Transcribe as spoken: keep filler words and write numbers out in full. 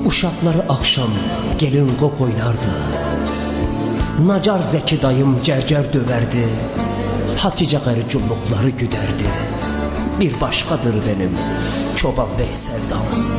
Uşaqları akşam gelin qop oynardı. Nacar Zəki dayım cərcər döverdi. Hatice qarı cumluqları güderdi. Bir başqadır benim Çoban Bəy sevdam.